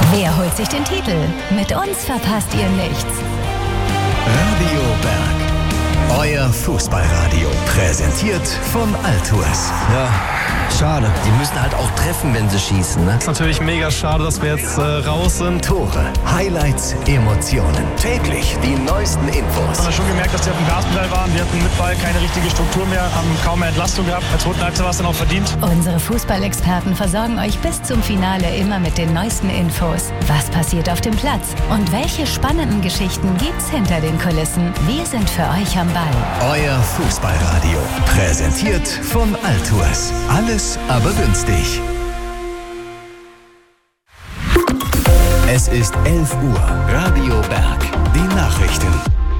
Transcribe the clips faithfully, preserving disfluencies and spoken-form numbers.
Wer holt sich den Titel? Mit uns verpasst ihr nichts. Radio Berg, euer Fußballradio. Präsentiert von Altours. Ja, schade. Die müssen halt auch treffen, wenn sie schießen, ne? Ist natürlich mega schade, dass wir jetzt äh, raus sind. Tore, Highlights, Emotionen. Täglich die neuesten Infos. Wir haben schon gemerkt, dass die auf dem Gaspedal waren. Die hatten mit Ball keine richtige Struktur mehr, haben kaum mehr Entlastung gehabt. Als zweiten Halbzeit war es dann auch verdient. Unsere Fußballexperten versorgen euch bis zum Finale immer mit den neuesten Infos. Was passiert auf dem Platz? Und welche spannenden Geschichten gibt's hinter den Kulissen? Wir sind für euch am Ball. Euer Fußballradio. Präsentiert von Altours. Alles, aber günstig. Es ist elf Uhr. Radio Berg. Die Nachrichten.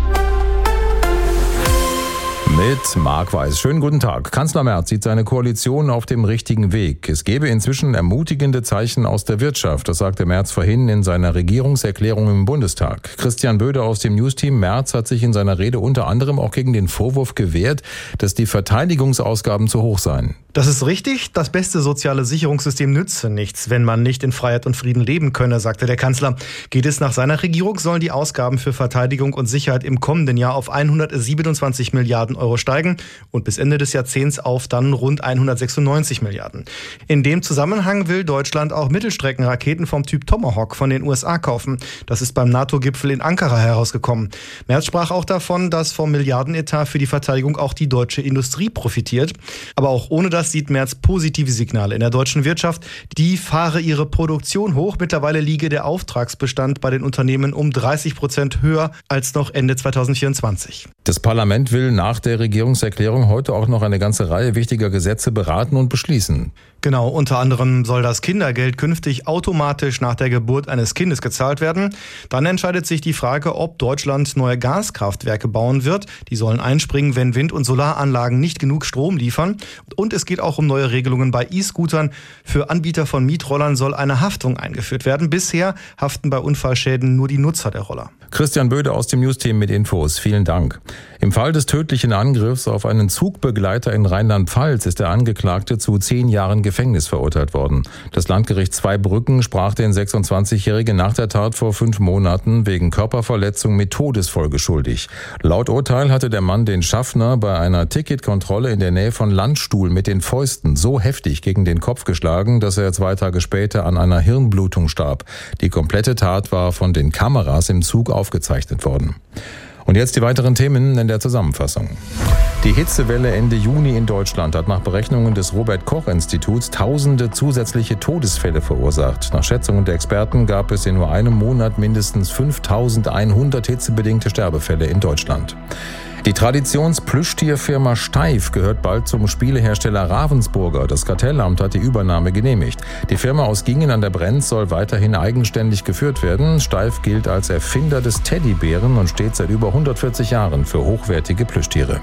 Mit Marc Weiß. Schönen guten Tag. Kanzler Merz sieht seine Koalition auf dem richtigen Weg. Es gebe inzwischen ermutigende Zeichen aus der Wirtschaft. Das sagte Merz vorhin in seiner Regierungserklärung im Bundestag. Christian Böde aus dem Newsteam. Merz hat sich in seiner Rede unter anderem auch gegen den Vorwurf gewehrt, dass die Verteidigungsausgaben zu hoch seien. Das ist richtig. Das beste soziale Sicherungssystem nütze nichts, wenn man nicht in Freiheit und Frieden leben könne, sagte der Kanzler. Geht es nach seiner Regierung, sollen die Ausgaben für Verteidigung und Sicherheit im kommenden Jahr auf hundertsiebenundzwanzig Milliarden Euro steigen und bis Ende des Jahrzehnts auf dann rund hundertsechsundneunzig Milliarden. In dem Zusammenhang will Deutschland auch Mittelstreckenraketen vom Typ Tomahawk von den U S A kaufen. Das ist beim NATO-Gipfel in Ankara herausgekommen. Merz sprach auch davon, dass vom Milliardenetat für die Verteidigung auch die deutsche Industrie profitiert. Aber auch ohne das sieht Merz positive Signale in der deutschen Wirtschaft. Die fahre ihre Produktion hoch. Mittlerweile liege der Auftragsbestand bei den Unternehmen um dreißig Prozent höher als noch Ende zweitausendvierundzwanzig. Das Parlament will nach der Regierungserklärung heute auch noch eine ganze Reihe wichtiger Gesetze beraten und beschließen. Genau, unter anderem soll das Kindergeld künftig automatisch nach der Geburt eines Kindes gezahlt werden. Dann entscheidet sich die Frage, ob Deutschland neue Gaskraftwerke bauen wird. Die sollen einspringen, wenn Wind- und Solaranlagen nicht genug Strom liefern. Und es geht auch um neue Regelungen bei E-Scootern. Für Anbieter von Mietrollern soll eine Haftung eingeführt werden. Bisher haften bei Unfallschäden nur die Nutzer der Roller. Christian Böde aus dem Newsteam mit Infos. Vielen Dank. Im Fall des tödlichen Angriffs auf einen Zugbegleiter in Rheinland-Pfalz ist der Angeklagte zu zehn Jahren Gefängnis verurteilt worden. Das Landgericht Zweibrücken sprach den sechsundzwanzigjährigen nach der Tat vor fünf Monaten wegen Körperverletzung mit Todesfolge schuldig. Laut Urteil hatte der Mann den Schaffner bei einer Ticketkontrolle in der Nähe von Landstuhl mit den Fäusten so heftig gegen den Kopf geschlagen, dass er zwei Tage später an einer Hirnblutung starb. Die komplette Tat war von den Kameras im Zug aufgezeichnet worden. Und jetzt die weiteren Themen in der Zusammenfassung. Die Hitzewelle Ende Juni in Deutschland hat nach Berechnungen des Robert-Koch-Instituts tausende zusätzliche Todesfälle verursacht. Nach Schätzungen der Experten gab es in nur einem Monat mindestens fünftausendeinhundert hitzebedingte Sterbefälle in Deutschland. Die Traditions-Plüschtierfirma Steiff gehört bald zum Spielehersteller Ravensburger. Das Kartellamt hat die Übernahme genehmigt. Die Firma aus Gingen an der Brenz soll weiterhin eigenständig geführt werden. Steiff gilt als Erfinder des Teddybären und steht seit über hundertvierzig Jahren für hochwertige Plüschtiere.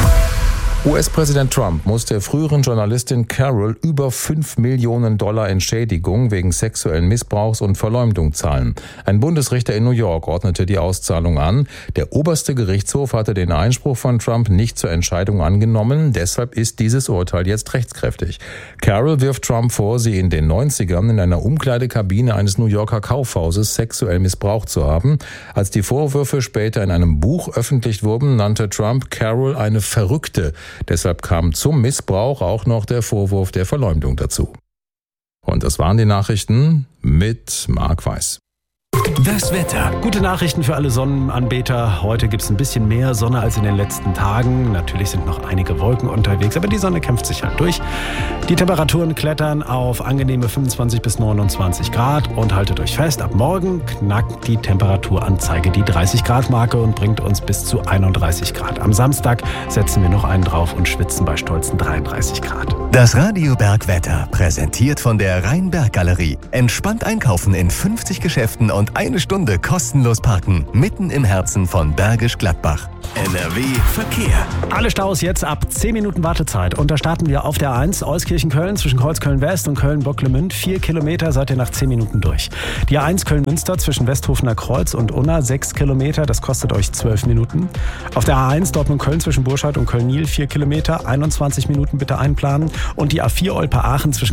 U S-Präsident Trump muss der früheren Journalistin Carol über fünf Millionen Dollar Entschädigung wegen sexuellen Missbrauchs und Verleumdung zahlen. Ein Bundesrichter in New York ordnete die Auszahlung an. Der oberste Gerichtshof hatte den Einspruch von Trump nicht zur Entscheidung angenommen. Deshalb ist dieses Urteil jetzt rechtskräftig. Carol wirft Trump vor, sie in den neunzigern in einer Umkleidekabine eines New Yorker Kaufhauses sexuell missbraucht zu haben. Als die Vorwürfe später in einem Buch öffentlich wurden, nannte Trump Carol eine Verrückte. Deshalb kam zum Missbrauch auch noch der Vorwurf der Verleumdung dazu. Und das waren die Nachrichten mit Marc Weiß. Das Wetter. Gute Nachrichten für alle Sonnenanbeter. Heute gibt es ein bisschen mehr Sonne als in den letzten Tagen. Natürlich sind noch einige Wolken unterwegs, aber die Sonne kämpft sich halt durch. Die Temperaturen klettern auf angenehme fünfundzwanzig bis neunundzwanzig Grad und haltet euch fest, ab morgen knackt die Temperaturanzeige die dreißig Grad Marke und bringt uns bis zu einunddreißig Grad. Am Samstag setzen wir noch einen drauf und schwitzen bei stolzen dreiunddreißig Grad. Das Radio Berg Wetter, präsentiert von der Rheinberg Galerie. Entspannt einkaufen in fünfzig Geschäften und eine Stunde kostenlos parken, mitten im Herzen von Bergisch Gladbach. N R W Verkehr. Alle Staus jetzt ab zehn Minuten Wartezeit. Und da starten wir auf der eins, Euskirchen-Köln, zwischen Kreuzköln-West und Köln-Bocklemünd. Vier Kilometer seid ihr nach zehn Minuten durch. Die A eins Köln-Münster zwischen Westhofener Kreuz und Unna, sechs Kilometer, das kostet euch zwölf Minuten. Auf der A eins Dortmund-Köln zwischen Burscheid und Köln-Nil, vier Kilometer, einundzwanzig Minuten bitte einplanen. Und die A vier Olpe-Aachen zwischen